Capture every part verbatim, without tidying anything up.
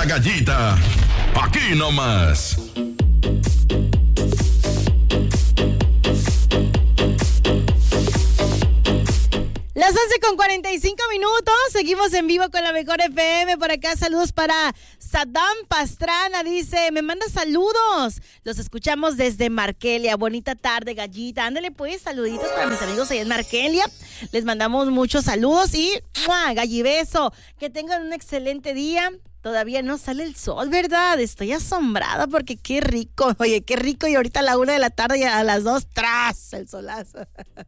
Gallita. Aquí nomás. Las once con cuarenta y cinco minutos, seguimos en vivo con la mejor F M. Por acá saludos para Saddam Pastrana, dice, me manda saludos. Los escuchamos desde Markelia. Bonita tarde, Gallita. Ándale pues, saluditos para mis amigos allá en Markelia. Les mandamos muchos saludos y ¡mua! Gallibeso. Que tengan un excelente día. Todavía no sale el sol, ¿verdad? Estoy asombrada porque qué rico. Oye, qué rico. Y ahorita a la una de la tarde y a las dos, ¡tras! El solazo.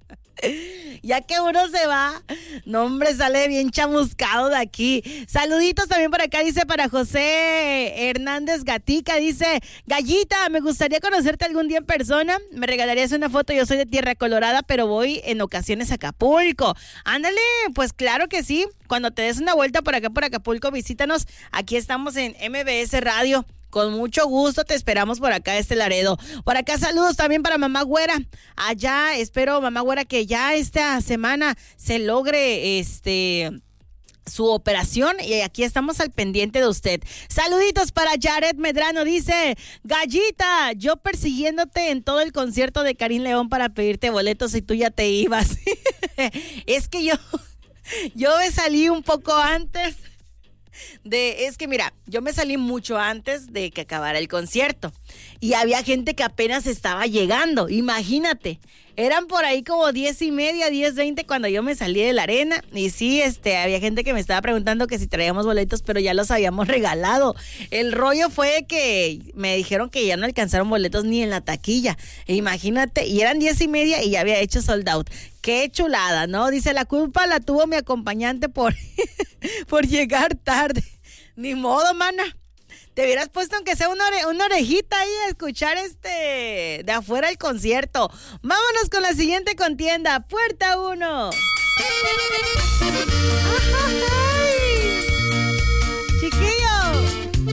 Ya que uno se va, no hombre, sale bien chamuscado de aquí. Saluditos también por acá, dice para José Hernández Gatica, dice, Gallita, me gustaría conocerte algún día en persona, me regalarías una foto, yo soy de Tierra Colorada, pero voy en ocasiones a Acapulco. Ándale, pues claro que sí, cuando te des una vuelta por acá por Acapulco, visítanos, aquí estamos en M B S Radio. Con mucho gusto te esperamos por acá, este Laredo. Por acá saludos también para mamá Güera. Allá espero, mamá Güera, que ya esta semana se logre este su operación y aquí estamos al pendiente de usted. Saluditos para Jared Medrano, dice, Gallita, yo persiguiéndote en todo el concierto de Karim León para pedirte boletos y tú ya te ibas. Es que yo, yo me salí un poco antes. De, es que mira, yo me salí mucho antes de que acabara el concierto y había gente que apenas estaba llegando, imagínate, eran por ahí como diez y media, diez veinte cuando yo me salí de la arena y sí, este, había gente que me estaba preguntando que si traíamos boletos, pero ya los habíamos regalado. El rollo fue que me dijeron que ya no alcanzaron boletos ni en la taquilla, e imagínate, y eran diez y media y ya había hecho sold out. Qué chulada, ¿no? Dice, la culpa la tuvo mi acompañante por, por llegar tarde. Ni modo, mana. Te hubieras puesto aunque sea una, ore- una orejita ahí a escuchar este de afuera el concierto. Vámonos con la siguiente contienda. Puerta uno.